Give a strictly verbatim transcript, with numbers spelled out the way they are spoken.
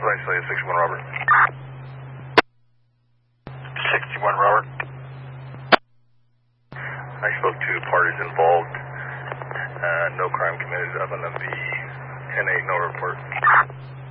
Actually, sixty-one Robert. sixty-one Robert. I spoke to parties involved. Uh, no crime committed other than the ten eight no report.